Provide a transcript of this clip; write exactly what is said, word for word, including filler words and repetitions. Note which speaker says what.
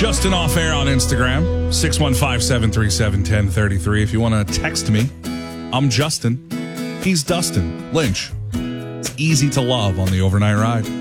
Speaker 1: Justin Off Air on Instagram, six one five, seven three seven, one oh three three. If you want to text me, I'm Justin. He's Dustin Lynch. It's easy to love on the overnight ride.